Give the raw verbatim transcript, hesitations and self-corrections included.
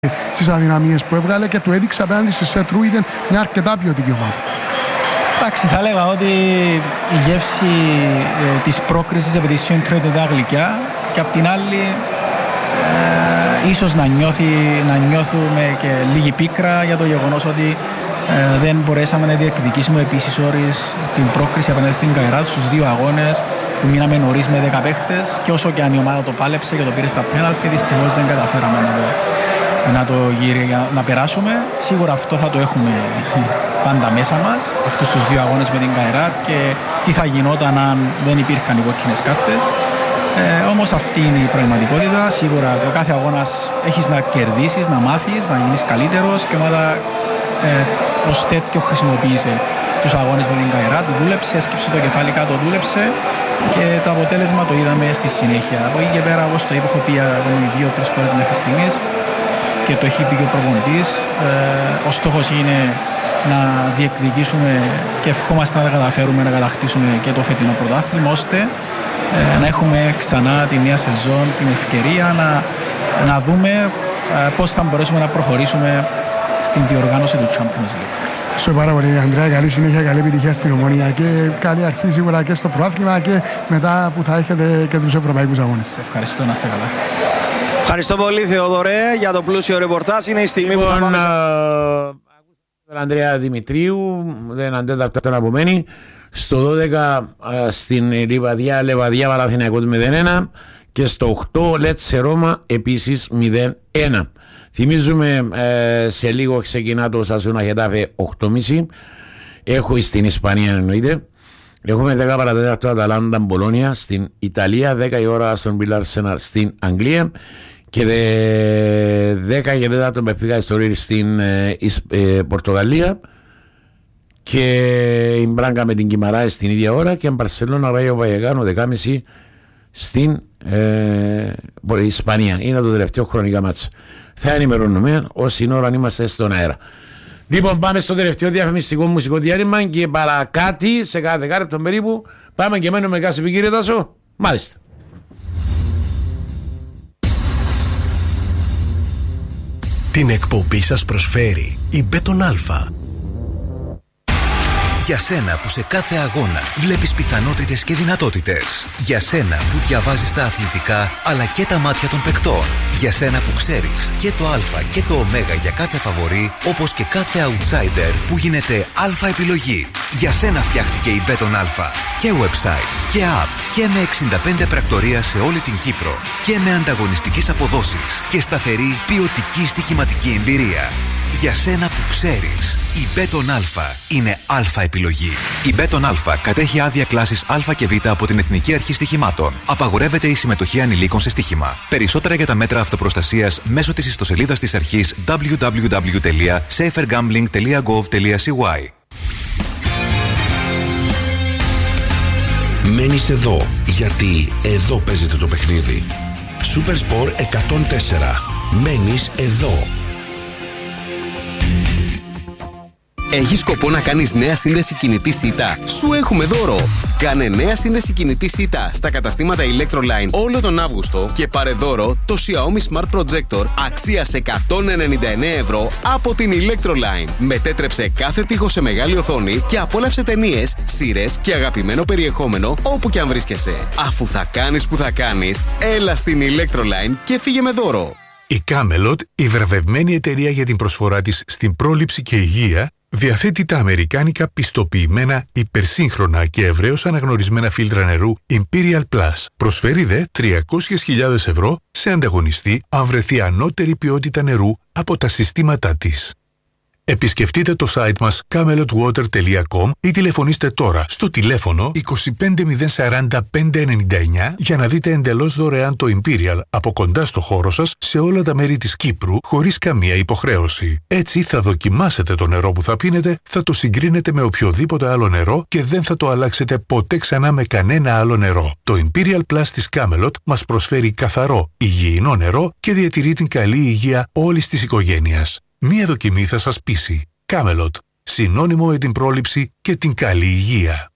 στις αδυναμίες που έβγαλε και του έδειξε απέναντι στη Σέτρου, ήταν μια αρκετά ποιοτική ομάδα. Εντάξει, θα έλεγα ότι η γεύση ε, της πρόκρισης επί τρώει τα γλυκιά και απ' την άλλη ε, ίσως να, νιώθει, να νιώθουμε και λίγη πίκρα για το γεγονός ότι ε, δεν μπορέσαμε να διεκδικήσουμε επίσης όρις την πρόκριση απέναντι στην Καϊράτ στους δύο αγώνες που μείναμε νωρίς με δέκα παίχτες και όσο και αν η ομάδα το πάλεψε και το πήρε στα πέναλτι, δυστυχώς δεν καταφέραμε να το, να το γύρει, να περάσουμε. Σίγουρα αυτό θα το έχουμε πάντα μέσα μας, αυτούς τους δύο αγώνες με την Καϊράτ και τι θα γινόταν αν δεν υπήρχαν οι κόκκινες κάρτες. Ε, όμως αυτή είναι η πραγματικότητα. Σίγουρα το κάθε αγώνας έχεις να κερδίσεις, να μάθεις, να γίνεις καλύτερος και η ομάδα ε, ως τέτοιο χρησιμοποίησε τους αγώνες με την Καϊράτ, δούλεψε, έσκυψε το κεφάλι κάτω, δούλεψε και το αποτέλεσμα το είδαμε στη συνέχεια. Από εκεί και πέρα, όπως το είπα, έχω πει δύο-τρεις φορές μέχρι στιγμής και το έχει πει και ο προπονητής. Ε, ο στόχος είναι να διεκδικήσουμε και ευχόμαστε να τα καταφέρουμε να κατακτήσουμε και το φετινό πρωτάθλημα, ώστε ε, να έχουμε ξανά τη νέα σεζόν, την ευκαιρία να, να δούμε ε, πώς θα μπορέσουμε να προχωρήσουμε στην διοργάνωση του Champions League. Ευχαριστώ πάρα πολύ, Ανδρέα. Καλή συνέχεια, καλή επιτυχία στην Ομόνια και καλή αρχή σίγουρα και στο πρωτάθλημα και μετά που θα έχετε και τους ευρωπαϊκούς αγώνες. Σε ευχαριστώ, να είστε καλά. Ευχαριστώ πολύ, Θεοδωρέ, για το πλούσιο ρεπορτάζ. Είναι η στιγμή που θα πάμε. Τον Ανδρέα Δημητρίου, έναν τέταρτο απομένει. Στο δώδεκα στην Λιβαδιά, Λεβαδιά Παναθηναϊκός μηδέν ένα και στο οκτώ Λέτσε Ρώμα επίσης μηδέν ένα. Θυμίζουμε ε, σε λίγο ξεκινά το Σασούνα Χετάφε οκτώ και μισή. Έχω στην Ισπανία εννοείται. Έχουμε δέκα παρατέταρτο Αταλάντα Μπολόνια στην Ιταλία, δέκα η ώρα στον Βιλάρσενα στην Αγγλία και δέκα και τέταρτο με φύγα ιστορία στην ε, ε, Πορτογαλία και η Μπράγκα με την Κιμαράε στην ίδια ώρα και η Μπαρσελόνα Ράγιο Βαγεκάνο δέκα και μισή στην ε, Ισπανία. Είναι το τελευταίο χρονικά μάτς. Θα ενημερώνουμε όση ώρα είμαστε στον αέρα. Λοιπόν, πάμε στο τελευταίο διαφημιστικό μουσικό διάρρημα και παρακάτι σε κάθε δεκάλεπτο περίπου. Πάμε και μένουμε κάση πει, κύριε Τάσο. Μάλιστα. Την εκπομπή σας προσφέρει η Μπέτον Αλφα. Για σένα που σε κάθε αγώνα βλέπεις πιθανότητες και δυνατότητες. Για σένα που διαβάζεις τα αθλητικά αλλά και τα μάτια των παικτών. Για σένα που ξέρεις και το α και το ω για κάθε φαβορί, όπως και κάθε outsider που γίνεται αλφα επιλογή. Για σένα φτιάχτηκε η Μπέτον Αλφα. Και website και app και με εξήντα πέντε πρακτορία σε όλη την Κύπρο. Και με ανταγωνιστικές αποδόσεις και σταθερή ποιοτική στοιχηματική εμπειρία. Για σένα που ξέρεις, η Μπέτον Αλφα είναι αλφα επιλογή. Η Μπέτον Αλφα κατέχει άδεια κλάσης Α και Β από την Εθνική Αρχή Στοιχημάτων. Απαγορεύεται η συμμετοχή ανηλίκων σε στοίχημα. Περισσότερα για τα μέτρα αυτοπροστασίας μέσω της ιστοσελίδας της αρχής double-u double-u double-u τελεία safer gambling τελεία gov τελεία c y. Μένεις εδώ, γιατί εδώ παίζεται το παιχνίδι. Supersport εκατόν τέσσερα. Μένεις εδώ. Έχεις σκοπό να κάνεις νέα σύνδεση κινητή ΣΥΤΑ? Σου έχουμε δώρο! Κάνε νέα σύνδεση κινητή ΣΥΤΑ στα καταστήματα Electroline όλο τον Αύγουστο και πάρε δώρο το Xiaomi Smart Projector αξίας εκατόν ενενήντα εννέα ευρώ από την Electroline. Μετέτρεψε κάθε τοίχο σε μεγάλη οθόνη και απόλαυσε ταινίες, σειρές και αγαπημένο περιεχόμενο όπου και αν βρίσκεσαι. Αφού θα κάνεις που θα κάνεις, έλα στην Electroline και φύγε με δώρο! Η Camelot, η βραβευμένη εταιρεία για την προσφορά της στην πρόληψη και υγεία, διαθέτει τα αμερικάνικα πιστοποιημένα, υπερσύγχρονα και ευρέως αναγνωρισμένα φίλτρα νερού Imperial Plus. Προσφέρει δε τριακόσιες χιλιάδες ευρώ σε ανταγωνιστή αν βρεθεί ανώτερη ποιότητα νερού από τα συστήματά της. Επισκεφτείτε το site μας camelot water τελεία com ή τηλεφωνήστε τώρα στο τηλέφωνο είκοσι πέντε μηδέν σαράντα πέντε ενενήντα εννέα για να δείτε εντελώς δωρεάν το Imperial από κοντά στο χώρο σας σε όλα τα μέρη της Κύπρου χωρίς καμία υποχρέωση. Έτσι θα δοκιμάσετε το νερό που θα πίνετε, θα το συγκρίνετε με οποιοδήποτε άλλο νερό και δεν θα το αλλάξετε ποτέ ξανά με κανένα άλλο νερό. Το Imperial Plus της Camelot μας προσφέρει καθαρό, υγιεινό νερό και διατηρεί την καλή υγεία όλης της οικογένειας. Μία δοκιμή θα σας πείσει. Camelot. Συνώνυμο με την πρόληψη και την καλή υγεία.